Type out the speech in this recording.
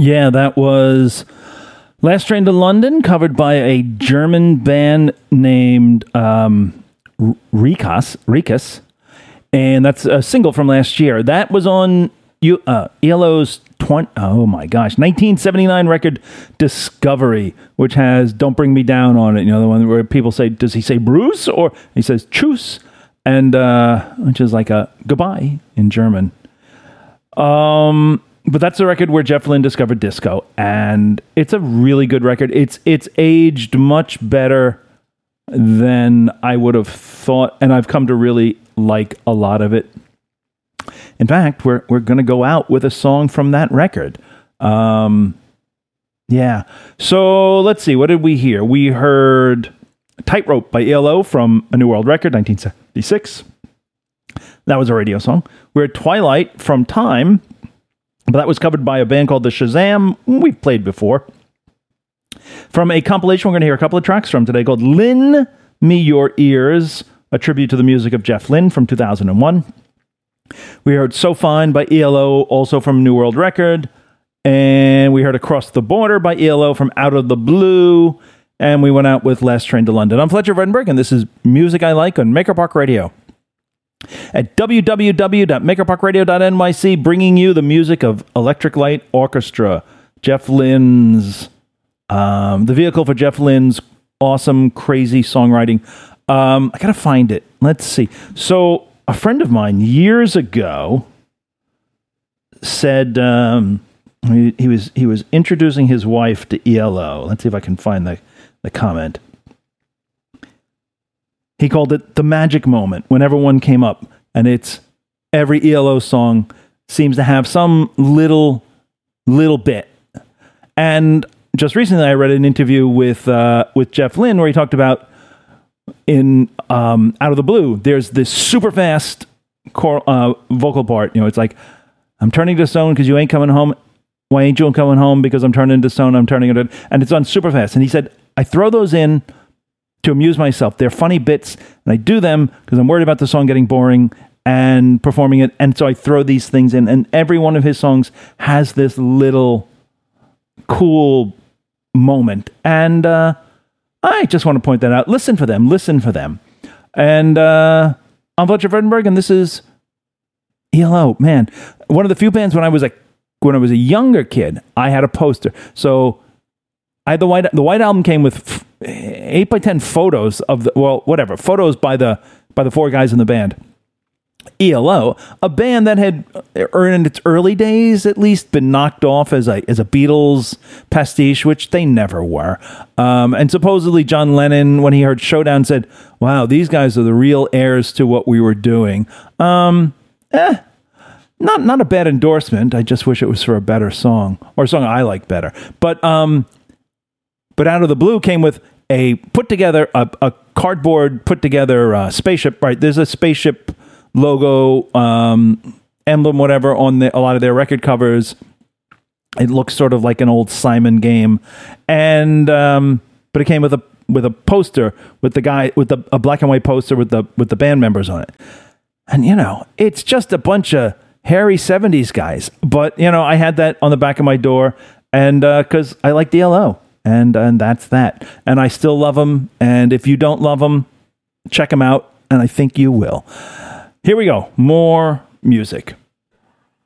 Yeah, that was Last Train to London, covered by a German band named Rikas, and that's a single from last year. That was on ELO's 1979 record Discovery, which has Don't Bring Me Down on it. You know, the one where people say, does he say Bruce? Or he says Tschüss, and which is like a goodbye in German. But that's the record where Jeff Lynne discovered disco, and it's a really good record. It's aged much better than I would have thought, and I've come to really like a lot of it. In fact, we're going to go out with a song from that record. Yeah. So let's see. What did we hear? We heard Tightrope by ELO from A New World record, 1976. That was a radio song. We heard Twilight from Time, but that was covered by a band called the Shazam. We've played before. From a compilation we're going to hear a couple of tracks from today called Lend Me Your Ears, a tribute to the music of Jeff Lynne from 2001. We heard So Fine by ELO, also from New World record. And we heard Across the Border by ELO from Out of the Blue. And we went out with Last Train to London. I'm Fletcher Vredenberg, and this is Music I Like on Maker Park Radio. At www.makerparkradio.nyc, bringing you the music of Electric Light Orchestra, Jeff Lynne's, the vehicle for Jeff Lynne's awesome, crazy songwriting. I gotta find it. Let's see. So a friend of mine years ago said he was introducing his wife to ELO. Let's see if I can find the comment. He called it the magic moment whenever one came up, and it's every ELO song seems to have some little bit. And just recently, I read an interview with Jeff Lynne where he talked about in Out of the Blue, there's this super fast vocal part. You know, it's like, I'm turning to stone because you ain't coming home. Why ain't you coming home? Because I'm turning to stone. I'm turning it, and it's on super fast. And he said, I throw those in to amuse myself. They're funny bits, and I do them because I'm worried about the song getting boring and performing it. And so I throw these things in, and every one of his songs has this little cool moment. And I just want to point that out. Listen for them. And I'm Fletcher Vredenberg, and this is ELO. Man, one of the few bands when I was a younger kid, I had a poster. So I had the White Album came with 8x10 photos of photos by the four guys in the band. ELO, a band that had, in its early days at least, been knocked off as a Beatles pastiche, which they never were. And supposedly John Lennon, when he heard Showdown, said, "Wow, these guys are the real heirs to what we were doing." Not a bad endorsement. I just wish it was for a better song, or a song I like better. But Out of the Blue came with a cardboard put together spaceship. Right, there's a spaceship logo, emblem, whatever, on a lot of their record covers. It looks sort of like an old Simon game, and but it came with a poster with a black and white poster with the band members on it. And you know, it's just a bunch of hairy 70s guys. But you know, I had that on the back of my door, and because I like ELO, and that's that. And I still love them. And if you don't love them, check them out, and I think you will. Here we go. More music.